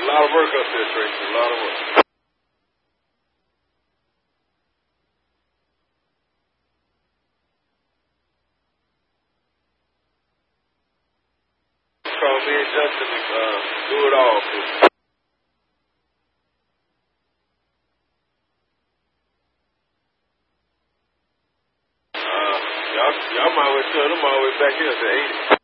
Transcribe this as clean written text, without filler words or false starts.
lot of work up there, Tracy. A lot of work. Call me and Justin to do it all, please. Y'all might as well turn them all the way back here to 80.